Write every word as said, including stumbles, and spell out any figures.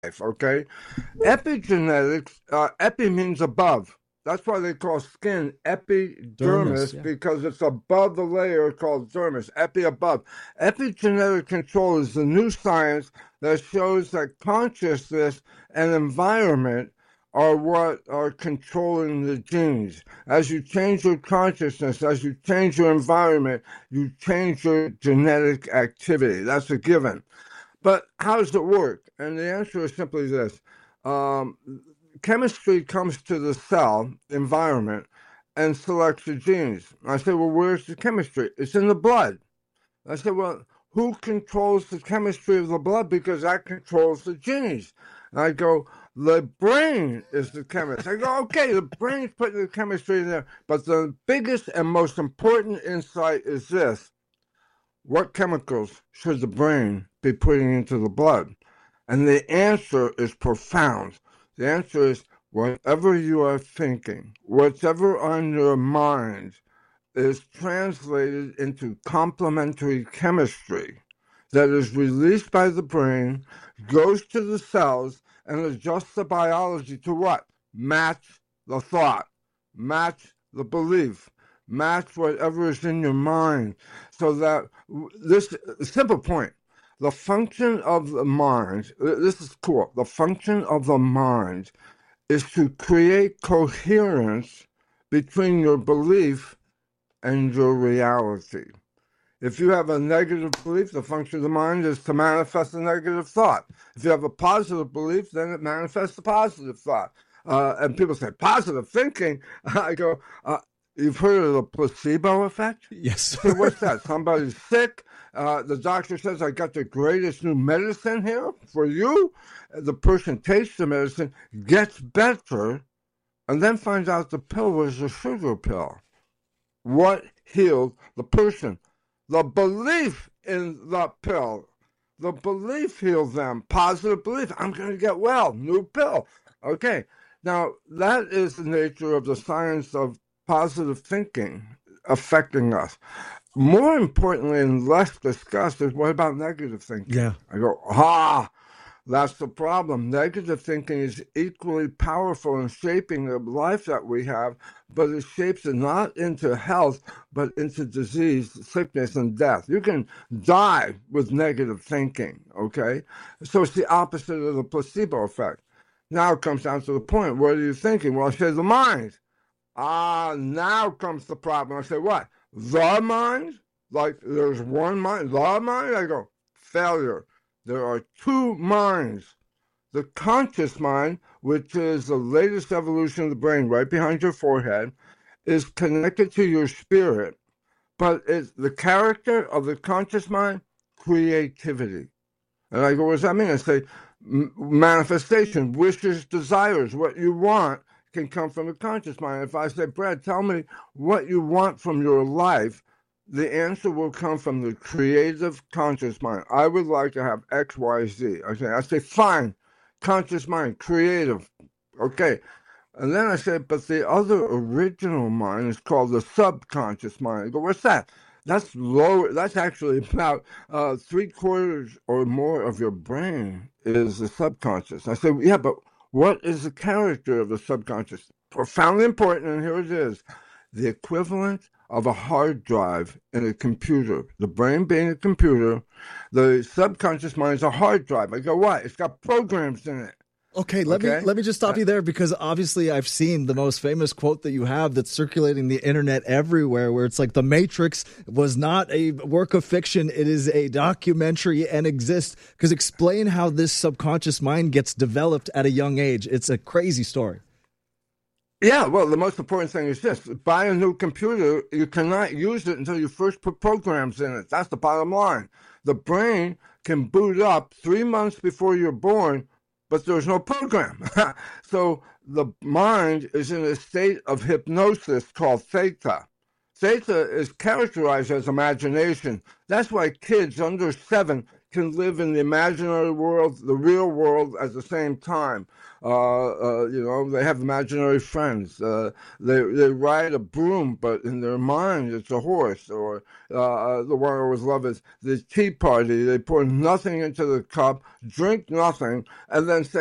okay? Epigenetics, uh, epi means above. That's why they call skin Dermis, epidermis, yeah. because it's above the layer called dermis, epi above. Epigenetic control is the new science that shows that consciousness and environment are what are controlling the genes. As you change your consciousness, as you change your environment, you change your genetic activity. That's a given. But how does it work? And the answer is simply this. Um, Chemistry comes to the cell environment and selects the genes. I say, well, where's the chemistry? It's in the blood. I said, well, who controls the chemistry of the blood? Because that controls the genes. And I go, the brain is the chemist. I go, okay, the brain's putting the chemistry in there. But the biggest and most important insight is this. What chemicals should the brain be putting into the blood? And the answer is profound. The answer is whatever you are thinking, whatever on your mind is translated into complementary chemistry that is released by the brain, goes to the cells, and adjusts the biology to what? Match the thought, match the belief, match whatever is in your mind. So that this simple point, the function of the mind, this is cool, the function of the mind is to create coherence between your belief and your reality. If you have a negative belief, the function of the mind is to manifest a negative thought. If you have a positive belief, then it manifests a positive thought. Uh, and people say, positive thinking. I go, uh, you've heard of the placebo effect? Yes, So sir. what's that? Somebody's sick. Uh, the doctor says, I got the greatest new medicine here for you. The person takes the medicine, gets better, and then finds out the pill was a sugar pill. What healed the person? The belief in the pill. The belief healed them. Positive belief. I'm going to get well. New pill. Okay. Now, that is the nature of the science of positive thinking affecting us. More importantly and less discussed is what about negative thinking? Yeah. I go, ah, that's the problem. Negative thinking is equally powerful in shaping the life that we have, but it shapes it not into health, but into disease, sickness, and death. You can die with negative thinking, okay? So it's the opposite of the placebo effect. Now it comes down to the point. What are you thinking? Well, I say the mind. Ah, now comes the problem. I say, what? The mind? Like there's one mind? The mind? I go, failure. There are two minds. The conscious mind, which is the latest evolution of the brain right behind your forehead, is connected to your spirit, but it's the character of the conscious mind, creativity. And I go, what does that mean? I say, manifestation, wishes, desires, what you want can come from the conscious mind. If I say, Brad, tell me what you want from your life, the answer will come from the creative conscious mind. I would like to have X, Y, Z. Okay, I say, fine, conscious mind, creative. Okay. And then I say, but the other original mind is called the subconscious mind. I go, what's that? That's lower. That's actually about uh, three quarters or more of your brain is the subconscious. I say, yeah, but what is the character of the subconscious? Profoundly important, and here it is. The equivalent of a hard drive in a computer. The brain being a computer, the subconscious mind is a hard drive. I go, what? It's got programs in it. Okay, let me Okay? let me just stop Uh, you there because obviously I've seen the most famous quote that you have that's circulating the internet everywhere where it's like the Matrix was not a work of fiction, it is a documentary and exists. Because explain how this subconscious mind gets developed at a young age. It's a crazy story. Yeah, well, the most important thing is this. Buy a new computer, you cannot use it until you first put programs in it. That's the bottom line. The brain can boot up three months before you're born, but there's no program. So the mind is in a state of hypnosis called theta. Theta is characterized as imagination. That's why kids under seven can live in the imaginary world, the real world at the same time. Uh, uh, you know, they have imaginary friends. Uh, they they ride a broom, but in their mind it's a horse. Or uh, the one I always love is the tea party. They pour nothing into the cup, drink nothing, and then say,